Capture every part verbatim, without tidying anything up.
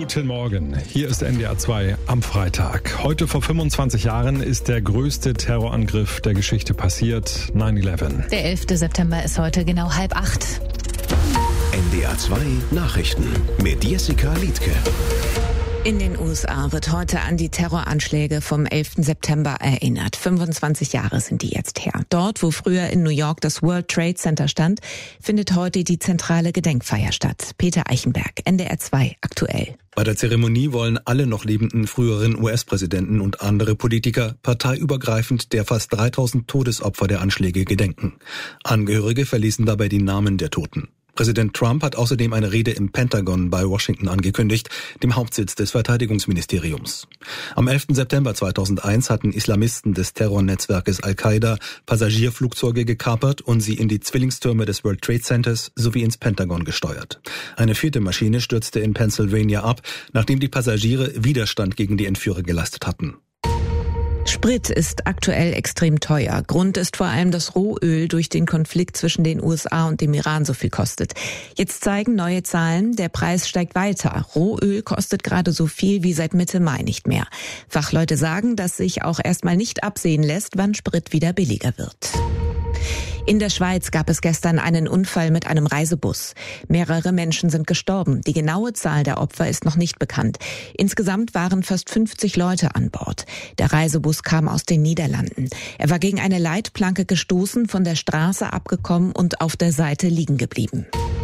Guten Morgen, hier ist N D R zwei am Freitag. Heute vor fünfundzwanzig Jahren ist der größte Terrorangriff der Geschichte passiert, neun elf. Der elfte September ist heute genau halb acht. N D R zwei Nachrichten mit Jessica Liedtke. In den U S A wird heute an die Terroranschläge vom elften September erinnert. fünfundzwanzig Jahre sind die jetzt her. Dort, wo früher in New York das World Trade Center stand, findet heute die zentrale Gedenkfeier statt. Peter Eichenberg, N D R zwei aktuell. Bei der Zeremonie wollen alle noch lebenden früheren U S-Präsidenten und andere Politiker parteiübergreifend der fast dreitausend Todesopfer der Anschläge gedenken. Angehörige verlesen dabei die Namen der Toten. Präsident Trump hat außerdem eine Rede im Pentagon bei Washington angekündigt, dem Hauptsitz des Verteidigungsministeriums. Am elften September zweitausendeins hatten Islamisten des Terrornetzwerkes Al-Qaida Passagierflugzeuge gekapert und sie in die Zwillingstürme des World Trade Centers sowie ins Pentagon gesteuert. Eine vierte Maschine stürzte in Pennsylvania ab, nachdem die Passagiere Widerstand gegen die Entführer geleistet hatten. Sprit ist aktuell extrem teuer. Grund ist vor allem, dass Rohöl durch den Konflikt zwischen den U S A und dem Iran so viel kostet. Jetzt zeigen neue Zahlen, der Preis steigt weiter. Rohöl kostet gerade so viel wie seit Mitte Mai nicht mehr. Fachleute sagen, dass sich auch erstmal nicht absehen lässt, wann Sprit wieder billiger wird. In der Schweiz gab es gestern einen Unfall mit einem Reisebus. Mehrere Menschen sind gestorben. Die genaue Zahl der Opfer ist noch nicht bekannt. Insgesamt waren fast fünfzig Leute an Bord. Der Reisebus kam aus den Niederlanden. Er war gegen eine Leitplanke gestoßen, von der Straße abgekommen und auf der Seite liegen geblieben.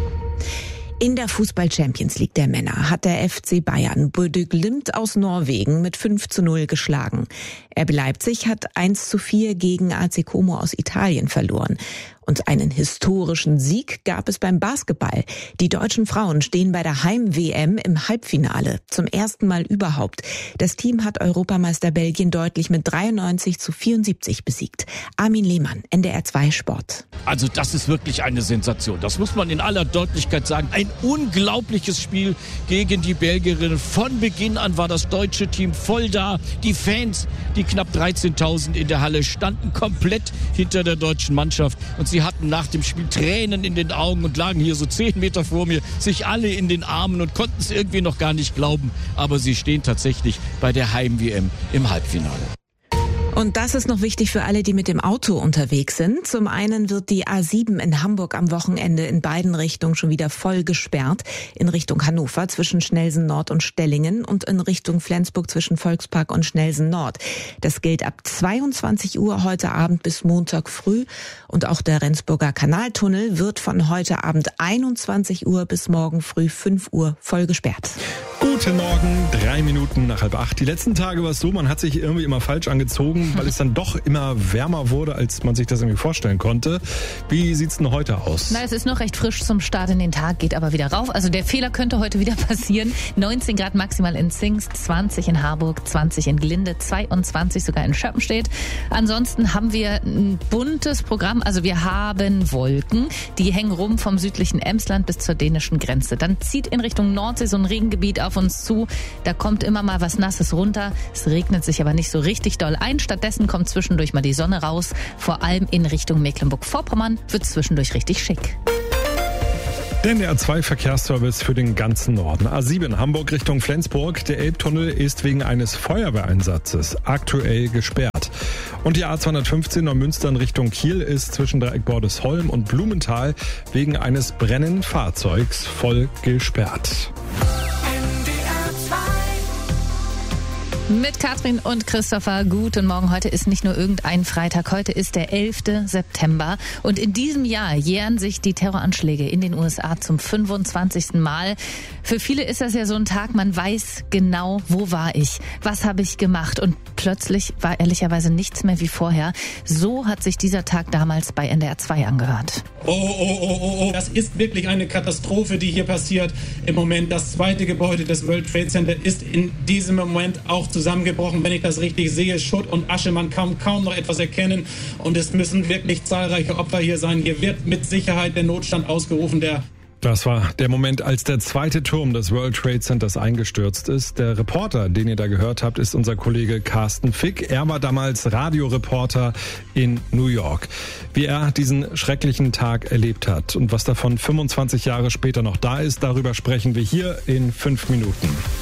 In der Fußball-Champions League der Männer hat der F C Bayern Bodø Glimt aus Norwegen mit fünf zu null geschlagen. R B Leipzig hat eins zu vier gegen A C Como aus Italien verloren. Und einen historischen Sieg gab es beim Basketball. Die deutschen Frauen stehen bei der Heim-W M im Halbfinale. Zum ersten Mal überhaupt. Das Team hat Europameister Belgien deutlich mit dreiundneunzig zu vierundsiebzig besiegt. Armin Lehmann, N D R zwei Sport. Also das ist wirklich eine Sensation. Das muss man in aller Deutlichkeit sagen. Ein unglaubliches Spiel gegen die Belgierinnen. Von Beginn an war das deutsche Team voll da. Die Fans, die knapp dreizehntausend in der Halle, standen komplett hinter der deutschen Mannschaft. Und sie Sie hatten nach dem Spiel Tränen in den Augen und lagen hier so zehn Meter vor mir, sich alle in den Armen und konnten es irgendwie noch gar nicht glauben. Aber sie stehen tatsächlich bei der Heim-W M im Halbfinale. Und das ist noch wichtig für alle, die mit dem Auto unterwegs sind. Zum einen wird die A sieben in Hamburg am Wochenende in beiden Richtungen schon wieder voll gesperrt. In Richtung Hannover zwischen Schnellsen Nord und Stellingen und in Richtung Flensburg zwischen Volkspark und Schnellsen Nord. Das gilt ab zweiundzwanzig Uhr heute Abend bis Montag früh. Und auch der Rendsburger Kanaltunnel wird von heute Abend einundzwanzig Uhr bis morgen früh fünf Uhr voll gesperrt. Guten Morgen, drei Minuten nach halb acht. Die letzten Tage war es so, man hat sich irgendwie immer falsch angezogen, weil es dann doch immer wärmer wurde, als man sich das irgendwie vorstellen konnte. Wie sieht's denn heute aus? Na, es ist noch recht frisch zum Start in den Tag, geht aber wieder rauf. Also der Fehler könnte heute wieder passieren. neunzehn Grad maximal in Zingst, zwanzig in Harburg, zwanzig in Glinde, zweiundzwanzig sogar in Schöppenstedt. Ansonsten haben wir ein buntes Programm. Also wir haben Wolken, die hängen rum vom südlichen Emsland bis zur dänischen Grenze. Dann zieht in Richtung Nordsee so ein Regengebiet auf uns zu. Da kommt immer mal was Nasses runter. Es regnet sich aber nicht so richtig doll ein. Stattdessen kommt zwischendurch mal die Sonne raus. Vor allem in Richtung Mecklenburg-Vorpommern wird es zwischendurch richtig schick. Der N D R zwei Verkehrsservice für den ganzen Norden. A sieben Hamburg Richtung Flensburg. Der Elbtunnel ist wegen eines Feuerwehreinsatzes aktuell gesperrt. Und die A zweihundertfünfzehn Neumünster in Richtung Kiel ist zwischen Dreieck Bordesholm und Blumenthal wegen eines brennenden Fahrzeugs voll gesperrt. Mit Katrin und Christopher, guten Morgen. Heute ist nicht nur irgendein Freitag, heute ist der elfte September. Und in diesem Jahr jähren sich die Terroranschläge in den U S A zum fünfundzwanzigsten Mal. Für viele ist das ja so ein Tag, man weiß genau, wo war ich, was habe ich gemacht. Und plötzlich war ehrlicherweise nichts mehr wie vorher. So hat sich dieser Tag damals bei N D R zwei angehört. Oh, oh, oh, oh, oh, das ist wirklich eine Katastrophe, die hier passiert. Im Moment das zweite Gebäude des World Trade Center ist in diesem Moment auch zusammengebrochen, wenn ich das richtig sehe. Schutt und Asche, man kann kaum noch etwas erkennen. Und es müssen wirklich zahlreiche Opfer hier sein. Hier wird mit Sicherheit der Notstand ausgerufen, der Das war der Moment, als der zweite Turm des World Trade Centers eingestürzt ist. Der Reporter, den ihr da gehört habt, ist unser Kollege Carsten Fick. Er war damals Radioreporter in New York. Wie er diesen schrecklichen Tag erlebt hat und was davon fünfundzwanzig Jahre später noch da ist, darüber sprechen wir hier in fünf Minuten.